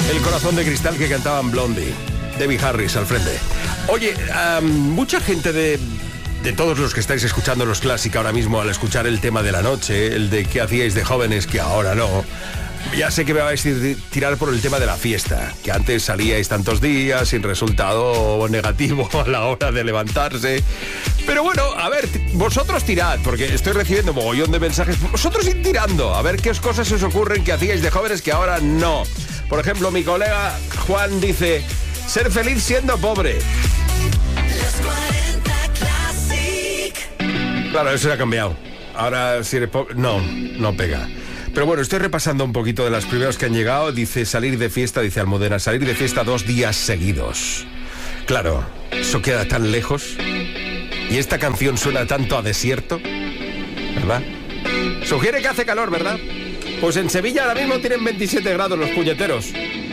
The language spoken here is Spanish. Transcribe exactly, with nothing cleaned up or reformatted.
El corazón de cristal que cantaban Blondie. Debbie Harris al frente. Oye, um, mucha gente de, de todos los que estáis escuchando los clásicos ahora mismo al escuchar el tema de la noche, el de qué hacíais de jóvenes que ahora no, ya sé que me vais a tirar por el tema de la fiesta, que antes salíais tantos días sin resultado negativo a la hora de levantarse. Pero bueno, a ver, vosotros tirad, porque estoy recibiendo mogollón de mensajes. Vosotros id tirando, a ver qué cosas os ocurren que hacíais de jóvenes que ahora no. Por ejemplo, mi colega Juan dice: ser feliz siendo pobre. Claro, eso se ha cambiado. Ahora, si eres pobre, no, no pega. Pero bueno, estoy repasando un poquito de las primeras que han llegado. Dice salir de fiesta, dice Almudena, salir de fiesta dos días seguidos. Claro, eso queda tan lejos. Y esta canción suena tanto a desierto, ¿verdad? Sugiere que hace calor, ¿verdad? Pues en Sevilla ahora mismo tienen veintisiete grados los puñeteros.